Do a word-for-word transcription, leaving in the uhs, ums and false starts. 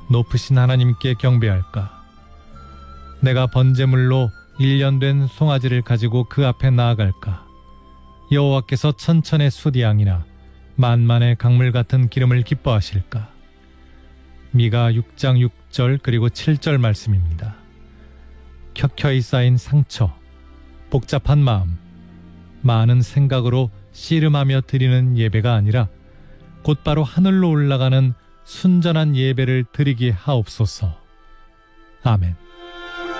높으신 하나님께 경배할까? 내가 번제물로 일 년 된 송아지를 가지고 그 앞에 나아갈까? 여호와께서 천천의 숫양이나 만만의 강물 같은 기름을 기뻐하실까? 미가 육 장 육 절 그리고 칠 절 말씀입니다. 켜켜이 쌓인 상처, 복잡한 마음, 많은 생각으로 씨름하며 드리는 예배가 아니라 곧바로 하늘로 올라가는 순전한 예배를 드리게 하옵소서. 아멘.